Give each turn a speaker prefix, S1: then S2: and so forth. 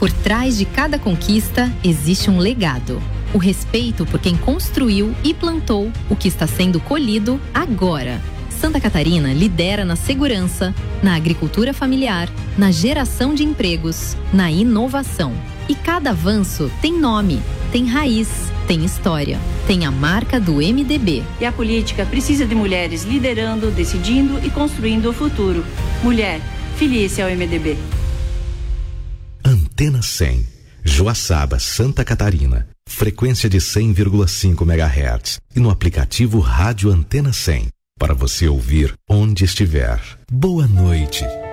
S1: Por trás de cada conquista existe um legado. O respeito por quem construiu e plantou o que está sendo colhido agora. Santa Catarina lidera na segurança, na agricultura familiar, na geração de empregos, na inovação. E cada avanço tem nome, tem raiz, tem história, tem a marca do MDB.
S2: E a política precisa de mulheres liderando, decidindo e construindo o futuro. Mulher, filie-se ao MDB.
S3: Antena 100, Joaçaba, Santa Catarina. Frequência de 100,5 MHz. E no aplicativo Rádio Antena 100. Para você ouvir onde estiver. Boa noite.